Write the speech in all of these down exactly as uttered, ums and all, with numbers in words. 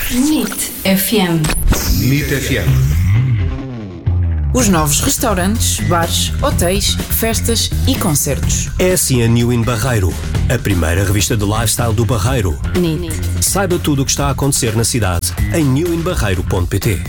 NIT F M. NIT F M. Os novos restaurantes, bares, hotéis, festas e concertos. É assim a New in Barreiro, a primeira revista de lifestyle do Barreiro. NIT. Saiba tudo o que está a acontecer na cidade em new in barreiro ponto pt.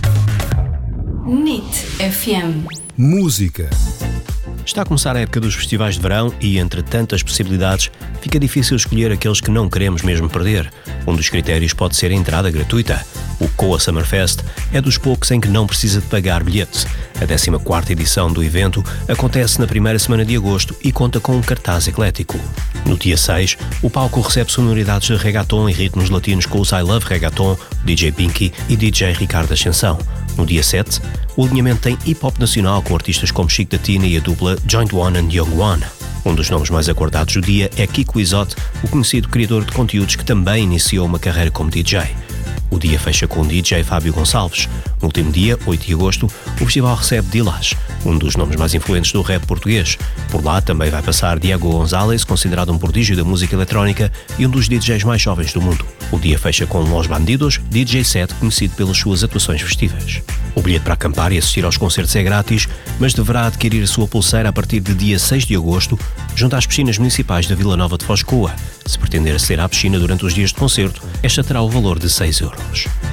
NIT F M. Música. Está a começar a época dos festivais de verão e, entre tantas possibilidades, fica difícil escolher aqueles que não queremos mesmo perder. Um dos critérios pode ser a entrada gratuita. O Coa Summerfest é dos poucos em que não precisa de pagar bilhete. A décima quarta edição do evento acontece na primeira semana de agosto e conta com um cartaz eclético. No dia seis, o palco recebe sonoridades de reggaeton e ritmos latinos com os I Love Reggaeton, D J Pinky e D J Ricardo Ascensão. No dia sete, o alinhamento tem hip-hop nacional com artistas como Chico da Tina e a dupla Joint One and Young One. Um dos nomes mais aguardados do dia é Kiko Isote, o conhecido criador de conteúdos que também iniciou uma carreira como D J. O dia fecha com o D J Fábio Gonçalves. No último dia, oito de agosto, o festival recebe Dilas, um dos nomes mais influentes do rap português. Por lá também vai passar Diego González, considerado um prodígio da música eletrónica e um dos D Js mais jovens do mundo. O dia fecha com Los Bandidos, D J set conhecido pelas suas atuações festivas. O bilhete para acampar e assistir aos concertos é grátis, mas deverá adquirir a sua pulseira a partir de dia seis de agosto, junto às piscinas municipais da Vila Nova de Foz Coa. Se pretender aceder à piscina durante os dias de concerto, esta terá o valor de seis euros.